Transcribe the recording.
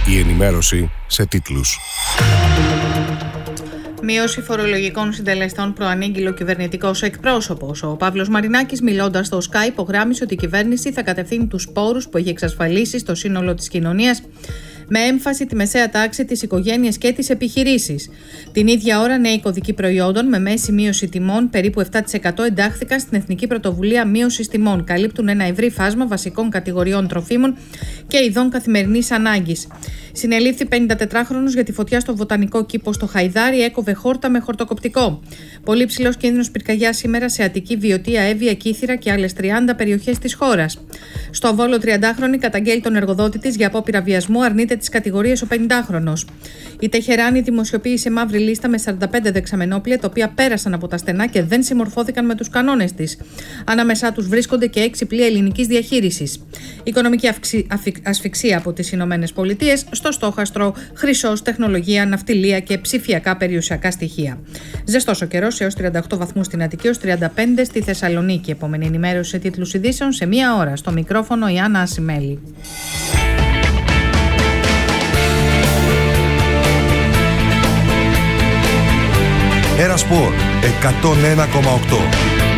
Η ενημέρωση σε τίτλους. Μείωση φορολογικών συντελεστών προανήγγειλε ο κυβερνητικός εκπρόσωπος. Ο Παύλος Μαρινάκης, μιλώντας στο Sky, υπογράμμισε ότι η κυβέρνηση θα κατευθύνει τους πόρους που έχει εξασφαλίσει στο σύνολο της κοινωνίας, με έμφαση τη μεσαία τάξη, τις οικογένειες και τις επιχειρήσεις. Την ίδια ώρα, νέοι κωδικοί προϊόντων με μέση μείωση τιμών περίπου 7% εντάχθηκαν στην Εθνική Πρωτοβουλία Μείωσης Τιμών. Καλύπτουν ένα ευρύ φάσμα βασικών κατηγοριών τροφίμων και ειδών καθημερινής ανάγκης. Συνελήφθη 54χρονος για τη φωτιά στο βοτανικό κήπο στο Χαϊδάρι, έκοβε χόρτα με χορτοκοπτικό. Πολύ ψηλός κίνδυνος πυρκαγιάς σήμερα σε Αττική, Βιωτία, Εύβοια, Κύθυρα και άλλες 30 περιοχές της χώρας. Στο Βόλο, 30χρονη καταγγέλει τον εργοδότη της για απόπειρα βιασμού, αρνείται τις κατηγορίες ο 50χρονος. Η Τεχεράνη δημοσιοποίησε μαύρη λίστα με 45 δεξαμενόπλια, τα οποία πέρασαν από τα στενά και δεν συμμορφώθηκαν με τους κανόνες της. Ανάμεσά τους βρίσκονται και 6 πλοία ελληνικής διαχείρισης. Οικονομική ασφυξία από τις Ηνωμένες Πολιτείες, στο στόχαστρο χρυσός, τεχνολογία, ναυτιλία και ψηφιακά περιουσιακά στοιχεία. Ζεστός ο καιρός, έως 38 βαθμούς στην Αττική, έως 35 στη Θεσσαλονίκη. Επόμενη ενημέρωση σε τίτλους ειδήσεων σε μία ώρα. Στο μικρόφωνο η Άννα Ασημέλη. Era Sport 101,8.